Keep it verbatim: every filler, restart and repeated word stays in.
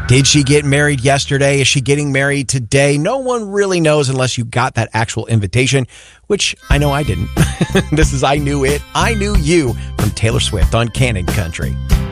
Did she get married yesterday? Is she getting married today? No one really knows unless you got that actual invitation, which I know I didn't. This is I Knew It, I Knew You from Taylor Swift on Canon Country.